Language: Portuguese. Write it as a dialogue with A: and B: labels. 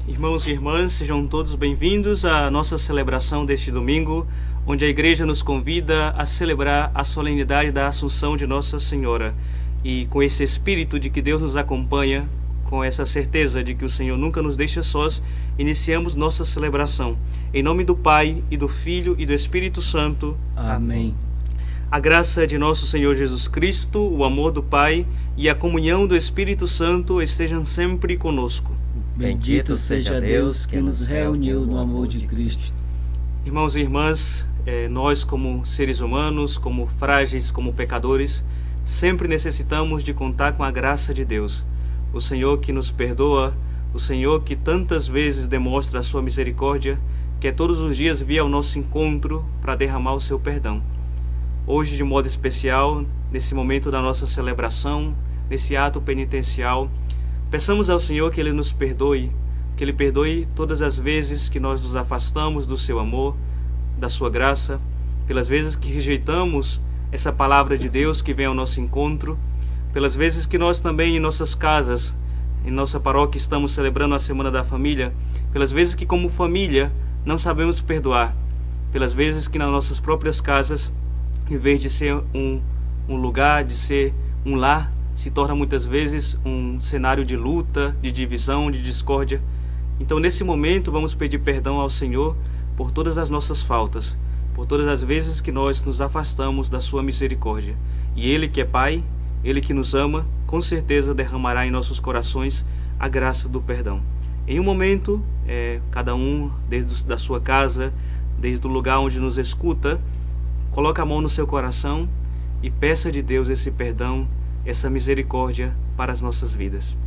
A: Irmãos e irmãs, sejam todos bem-vindos à nossa celebração deste domingo, onde a Igreja nos convida a celebrar a solenidade da Assunção de Nossa Senhora. E com esse espírito de que Deus nos acompanha, com essa certeza de que o Senhor nunca nos deixa sós, iniciamos nossa celebração. Em nome do Pai, e do Filho, e do Espírito Santo.
B: Amém.
A: A graça de nosso Senhor Jesus Cristo, o amor do Pai e a comunhão do Espírito Santo estejam sempre conosco.
B: Bendito seja Deus que nos reuniu no amor de Cristo.
A: Irmãos e irmãs, nós como seres humanos, como frágeis, como pecadores, sempre necessitamos de contar com a graça de Deus. O Senhor que nos perdoa, o Senhor que tantas vezes demonstra a sua misericórdia, quer todos os dias vir ao nosso encontro para derramar o seu perdão. Hoje, de modo especial, nesse momento da nossa celebração, nesse ato penitencial, peçamos ao Senhor que Ele nos perdoe, que Ele perdoe todas as vezes que nós nos afastamos do seu amor, da sua graça, pelas vezes que rejeitamos essa palavra de Deus que vem ao nosso encontro, pelas vezes que nós também em nossas casas, em nossa paróquia estamos celebrando a Semana da Família, pelas vezes que como família não sabemos perdoar, pelas vezes que nas nossas próprias casas, em vez de ser um lugar, de ser um lar, se torna muitas vezes um cenário de luta, de divisão, de discórdia. Então, nesse momento, vamos pedir perdão ao Senhor por todas as nossas faltas, por todas as vezes que nós nos afastamos da sua misericórdia. E Ele que é Pai, Ele que nos ama, com certeza derramará em nossos corações a graça do perdão. Em um momento, cada um, desde da sua casa, desde o lugar onde nos escuta, coloca a mão no seu coração e peça de Deus esse perdão, essa misericórdia para as nossas vidas.